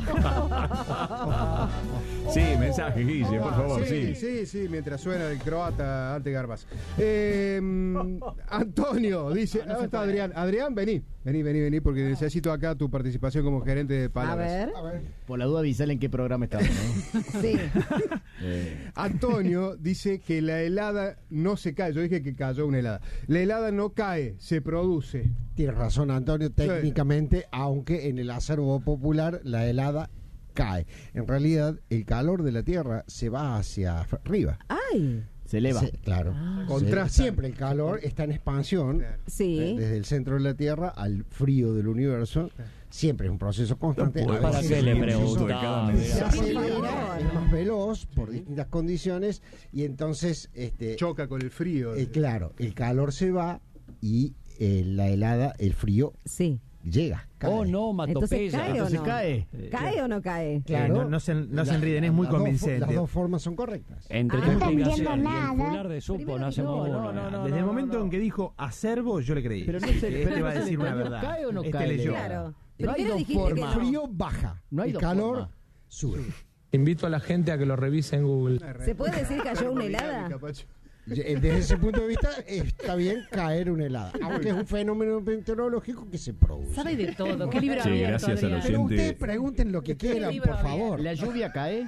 Sí, mensaje, Guille, por favor, sí, sí. sí, sí, mientras suena el croata ante Garbas. Eh, Antonio dice, ¿dónde está Adrián? Adrián, vení, vení, vení, vení, porque necesito acá tu participación como gerente de A palabras. ver. Por la duda avisale en qué programa estamos, ¿no? Sí. Eh, Antonio dice que la helada no se cae. Yo dije que cayó una helada. La helada no cae, se produce. Tiene razón, Antonio, técnicamente, aunque en el acervo popular la helada cae. En realidad, el calor de la Tierra se va hacia arriba. Ay. se eleva. Se- claro. Ah. Contrasta. Se- siempre el calor está en expansión Sí. eh, desde el centro de la Tierra al frío del universo. Siempre es un proceso constante. No puedo A ¿Para veces qué le el proceso pregunta? de cada se mensaje. acelera, es más veloz por distintas condiciones y entonces este Choca con el frío. eh, claro, el calor se va y eh, la helada, el frío Sí. llega. cae. Oh, no, Entonces, matopeya. ¿cae o Entonces no? cae. ¿Cae o no cae? Claro. no, no se, no se enriden, es muy Las dos fo- convincente. Las dos formas son correctas. Entre Ah, tu no explicación entiendo y el nada. fular de Supo Primero no hacemos no, uno. no, no, Desde el no, momento no. en que dijo acervo, yo le creí. Pero no se- este pero va a no se decir le una entendió, verdad. ¿cae o no este cae? leyó. Claro. No hay Primero dos dijiste que El formas. no. frío baja, No hay el dos calor formas. sube. Invito a la gente a que lo revise en Google. ¿Se puede decir que cayó una helada? Eh, Desde ese punto de vista está bien caer una helada, aunque es un fenómeno meteorológico que se produce. Sabe de todo. Qué libro Sí, abierto, gracias a Adrián. los Pero oyente- ustedes pregunten lo que quieran, libro por favor. ¿La lluvia cae?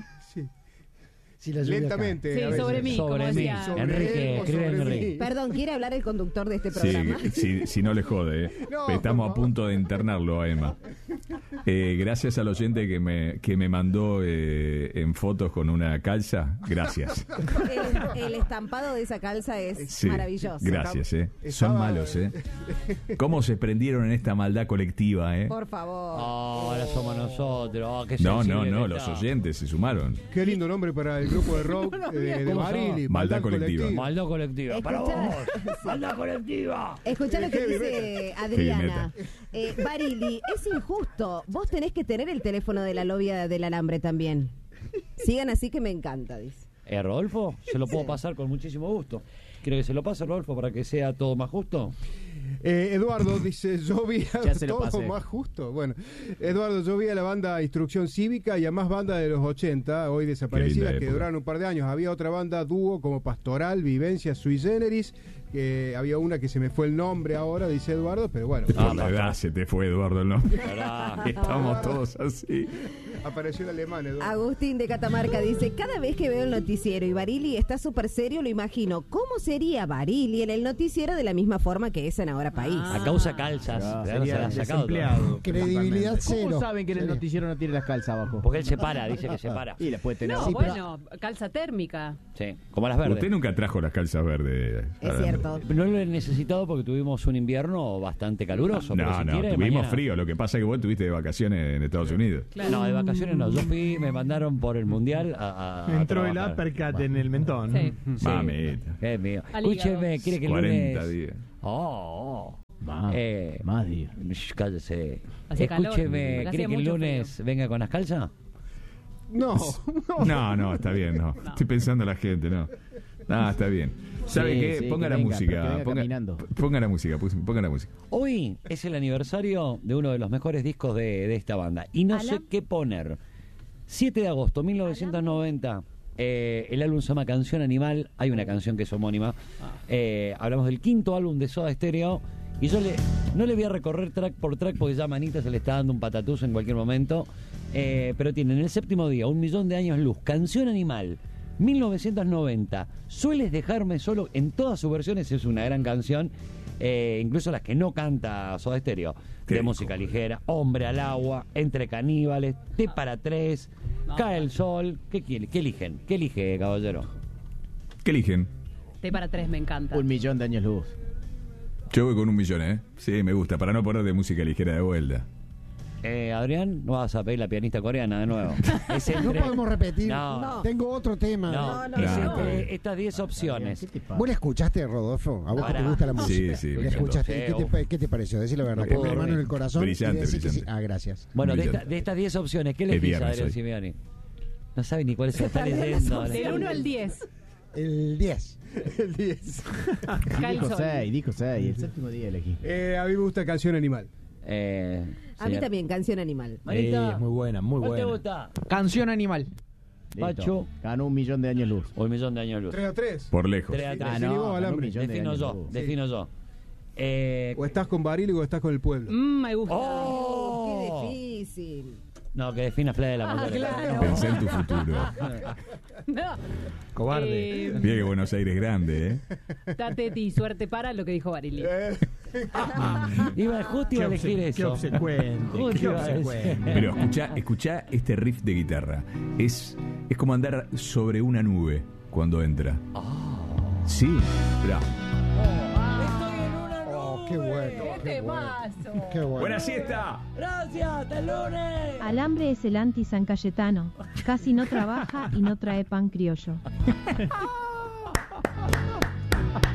Si la lluvia Lentamente. Sí, a veces. sobre mí, como Sobre mí. decía. Sobre Enrique, él o escribe sobre Enrique. mí. Perdón, ¿quiere hablar el conductor de este Sí, programa? si, si no le jode, ¿eh? No, Estamos por a punto de internarlo a Emma. Eh, gracias al oyente que me, que me mandó eh, en fotos con una calza. Gracias. El, el estampado de esa calza es Sí, maravilloso. gracias, ¿eh? Son Estaba- malos, ¿eh? ¿Cómo se prendieron en esta maldad colectiva, eh? Por favor. Oh, ahora somos nosotros. Oh, qué No, no, sensible no, que los está. oyentes se sumaron. Qué lindo nombre para el grupo de rock eh, de ¿Cómo se Barili. llama? Maldad colectiva. Maldad colectiva. Para vos. Escuchá- Maldad colectiva. Escuchá lo que Heavy dice Heavy Adriana. Eh, Barili, es injusto. Vos tenés que tener el teléfono de la novia del alambre también. Sigan así que me encanta, dice. Eh, Rodolfo, se lo puedo pasar con muchísimo gusto. ¿Quiere que se lo pase, Rodolfo, para que sea todo más justo? Eh, Eduardo dice, yo vi a Ya se lo todo pasé. más justo. Bueno, Eduardo, yo vi a la banda Instrucción Cívica y a más bandas de los ochenta, hoy desaparecidas, linda que época. duraron un par de años. Había otra banda dúo como Pastoral, Vivencia, Sui Generis, que había una que se me fue el nombre ahora, dice Eduardo, pero bueno. Por la edad se te fue, Eduardo, el nombre. Pará. Estamos todos así. Apareció el alemán, Eduardo. Agustín de Catamarca dice, cada vez que veo el noticiero y Barili está súper serio, lo imagino. ¿Cómo sería Barili en el noticiero de la misma forma que es en Ahora País? A causa calzas. Ah, Claro, se la ha sacado todo. Credibilidad cero. ¿Cómo saben que en el noticiero no tiene las calzas abajo? Porque él se para, dice que se para. Y las puede tener. No, Sí, pero- bueno, calza térmica. Sí, como las verdes. Usted nunca trajo las calzas verdes. Es cierto. No lo he necesitado porque tuvimos un invierno bastante caluroso. pero No, si no, quiere, tuvimos mañana- frío. Lo que pasa es que vos estuviste de vacaciones en Estados Unidos. No, de vacaciones no. Yo fui, me mandaron por el mundial a, a Entró el trabajar. uppercut en el mentón. Sí. Sí. Mamita. Es mío. Al hígado. Escúcheme, ¿quiere que el cuarenta lunes... días. Oh, oh. Más, Eh, más días. Shh, cállese. Hacía calor, Escúcheme, hacía ¿quiere que el mucho lunes venga con las calzas? No, No, no, está bien, no. Estoy pensando en la gente, no. No, está bien. ¿Sabe Sí, qué? sí, Ponga que la venga, música. pero que venga ponga, caminando. p- ponga la música, pus- ponga la música. Hoy es el aniversario de uno de los mejores discos de, de esta banda. Y no sé qué poner. siete de agosto de mil novecientos noventa. Eh, el álbum se llama Canción Animal. Hay una canción que es homónima. Eh, hablamos del quinto álbum de Soda Stereo. Y yo le, no le voy a recorrer track por track porque ya Manita se le está dando un patatús en cualquier momento. Eh, pero tienen el séptimo día, Un Millón de Años Luz, Canción Animal, mil novecientos noventa. Sueles dejarme solo. En todas sus versiones es una gran canción. Eh, incluso las que no canta Soda Stereo. De música ligera, Hombre al Agua, Entre Caníbales, T para tres, Cae el Sol. ¿Qué, quiere? ¿Qué eligen? ¿Qué elige, caballero? ¿Qué eligen? T para tres me encanta. Un millón de años luz. Yo voy con un millón, ¿eh? Sí, me gusta, para no poner de música ligera de vuelta. Eh, Adrián, no vas a pedir la pianista coreana de nuevo. Es no entre- podemos repetir. No. Tengo otro tema. No, no, es no. entre estas diez opciones. ¿Vos la escuchaste, Rodolfo? ¿A vos que Pará. te gusta la música? Sí, sí, ¿La me escuchaste? encantó. ¿Y ¿Qué te, pa- qué te pareció? Decí la verdad. No puedo Pon la mano en el dormir. corazón. y Brillante, decí que sí. brillante. Ah, gracias. Bueno, de, Brillante. esta- de estas diez opciones, ¿qué Es elegís, viernes Adrián hoy. Simeoni? No sabe ni cuál se está leyendo. Del uno al diez. El diez. El diez. Dijo Calzón. seis, dijo seis. El séptimo día elegí. Eh, a mí me gusta Canción Animal. Eh, A mí señor. también, Canción Animal. Manita, Eh, es muy buena, muy ¿cuál te buena. gusta? Canción Animal. Listo. Pacho. Ganó un millón de años luz. O el millón de años luz. tres a tres. Por lejos. Tres a tres. Ah, Definí no, vos, ganó un Alambre. millón de Defino años yo, luz. defino yo. Eh, O estás con Barili o estás con el pueblo. Mm, me gusta. ¡Oh! Qué difícil. No, que defina Fla de la Ah, Motora. claro. Pensé en tu futuro. No. Cobarde. Eh, Mira que Buenos Aires es grande, ¿eh? Tateti, suerte para lo que dijo Barili. Iba, justo iba a Qué elegir obse- eso. qué obsecuente, Justo qué iba a decir. obsecuente. Pero escucha, escucha este riff de guitarra. Es, es como andar sobre una nube cuando entra. Sí, mirá. Oh, qué bueno. ¡Qué temazo! Qué bueno. ¡Buena siesta! Gracias, hasta el lunes. Alambre es el anti San Cayetano. Casi no trabaja y no trae pan criollo.